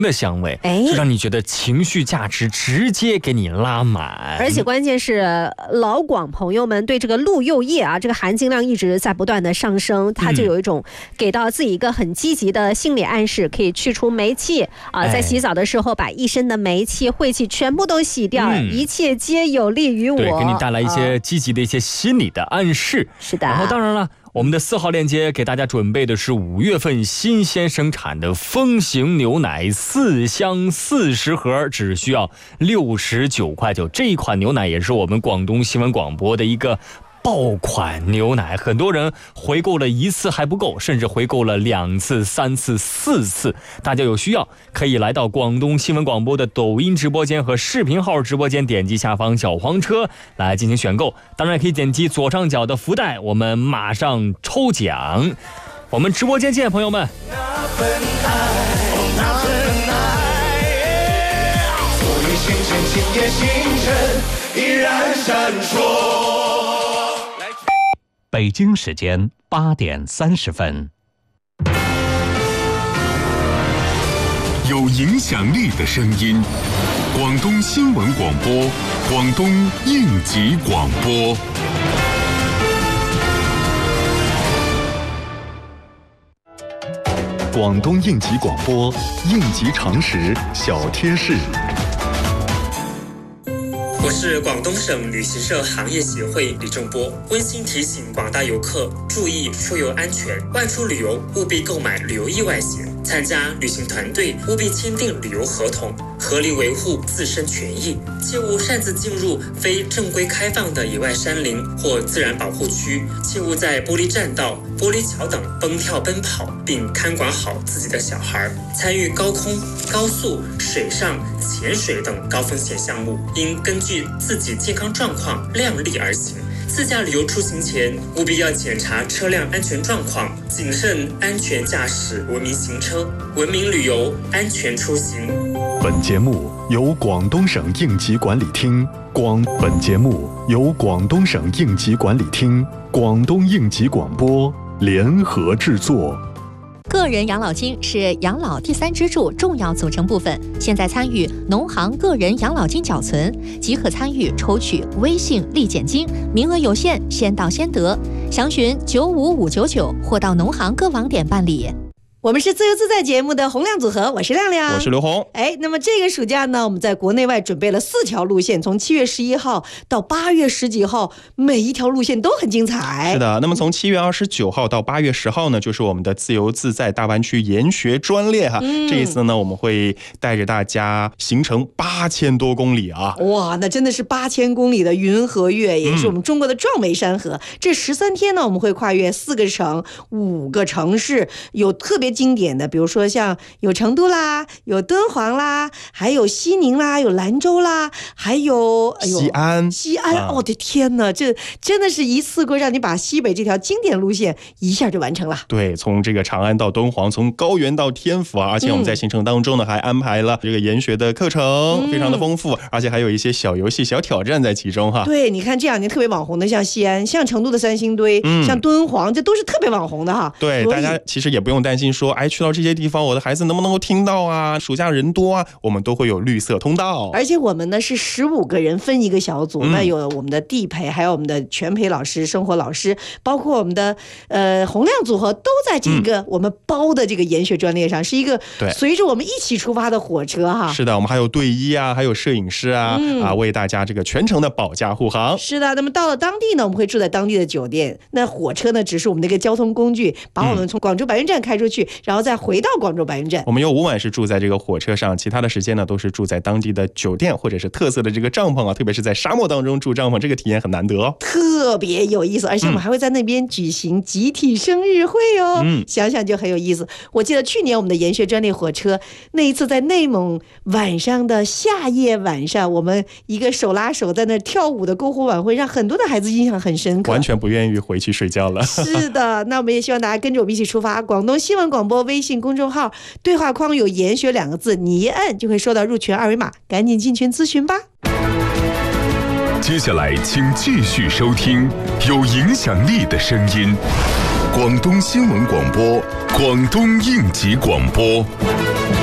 的香味，就让你觉得情绪价值直接给你拉满。 而且关键是老广朋友们对这个鹿柚叶啊，这个含金量一直在不断的上升，它就有一种给到自己一个很积极的心理暗示，可以去除霉气啊，在洗澡的时候把一身的霉气晦气全部都洗掉，一切皆有利于我， 对，给你带来一些积极的一些心理的暗示。 是的。 然后当然了，我们的4号链接给大家准备的是5月份新鲜生产的风行牛奶4箱40盒，只需要69块9。这一款牛奶也是我们广东新闻广播的一个爆款牛奶，很多人回购了1次还不够，甚至回购了2次、3次、4次。大家有需要可以来到广东新闻广播的抖音直播间和视频号直播间，点击下方小黄车来进行选购。当然也可以点击左上角的福袋，我们马上抽奖。我们直播间见，朋友们。那份爱，所以星辰今夜星辰依然闪烁。 北京时间8点30分。 有影响力的声音，广东新闻广播，广东应急广播。广东应急广播，应急常识小贴士。 我是广东省旅行社行业协会李正波，温馨提醒广大游客注意出游安全，外出旅游务必购买旅游意外险，参加旅行团队务必签订旅游合同，合理维护自身权益，切勿擅自进入非正规开放的野外山林或自然保护区，切勿在玻璃栈道、玻璃桥等蹦跳奔跑，并看管好自己的小孩。参与高空、高速、水上、潜水等高风险项目，应根据自己健康状况量力而行。自驾旅游出行前，务必要检查车辆安全状况，谨慎安全驾驶，文明行车，文明旅游，安全出行。 本节目由广东省应急管理厅、广东应急广播联合制作。 个人养老金是养老第3支柱重要组成部分，现在参与农行个人养老金缴存即可参与抽取微信立减金，名额有限，先到先得。详询95599或到农行各网点办理。 我们是自由自在节目的洪亮组合，我是亮亮， 我是刘红。 那么这个暑假呢，我们在国内外准备了4条路线，从7月11号到8月10几号，每一条路线都很精彩。 是的，那么从7月29号到8月10号呢，就是我们的自由自在大湾区研学专列哈。这一次呢，我们会带着大家行程8000多公里啊！ 哇，那真的是8000公里的云和月，也是我们中国的壮美山河。这13天呢，我们会跨越4个省、5个城市，有特别经典的，比如说像有成都啦，有敦煌啦，还有西宁啦，有兰州啦，还有西安。 我的天哪，这真的是一次过让你把西北这条经典路线一下就完成了。 对，从这个长安到敦煌，从高原到天府啊，而且我们在行程当中呢，还安排了这个研学的课程，非常的丰富，而且还有一些小游戏、小挑战在其中哈。 对，你看这2年特别网红的，像西安、像成都的三星堆、像敦煌，这都是特别网红的哈。 对，大家其实也不用担心说，去到这些地方，我的孩子能不能够听到啊？暑假人多啊，我们都会有绿色通道。 而且我们呢是15个人分一个小组，那有我们的地陪，还有我们的全陪老师、生活老师，包括我们的洪亮组合，都在这个我们包的这个研学专列上，是一个随着我们一起出发的火车哈。 是的，我们还有队医啊，还有摄影师啊，为大家这个全程的保驾护航。 是的，那么到了当地呢，我们会住在当地的酒店。那火车呢，只是我们的一个交通工具，把我们从广州白云站开出去，然后再回到广州白云站。 我们有5晚是住在这个火车上，其他的时间呢都是住在当地的酒店或者是特色的这个帐篷啊，特别是在沙漠当中住帐篷，这个体验很难得哦， 特别有意思。而且我们还会在那边举行集体生日会哦，想想就很有意思。我记得去年我们的研学专列火车那一次在内蒙晚上的夏夜晚上，我们一个手拉手在那跳舞的篝火晚会，让很多的孩子印象很深刻， 完全不愿意回去睡觉了。 是的，那我们也希望大家跟着我们一起出发。广东新闻广播微信公众号对话框有研学2个字，你一按就会收到入群二维码，赶紧进群咨询吧。 接下来请继续收听有影响力的声音，广东新闻广播，广东应急广播。